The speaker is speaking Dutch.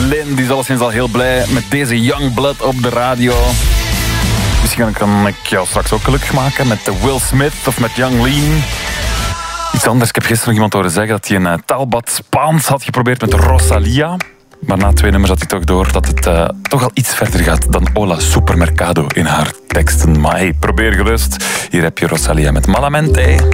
Lynn, die is alleszins al heel blij met deze Youngblood op de radio. Misschien kan ik jou straks ook gelukkig maken met Will Smith of met Young Lean. Iets anders, ik heb gisteren nog iemand horen zeggen dat hij een taalbad Spaans had geprobeerd met Rosalia. Maar na 2 nummers had hij toch door dat het toch al iets verder gaat dan Hola Supermercado in haar teksten. Maar hey, probeer gerust. Hier heb je Rosalia met Malamente.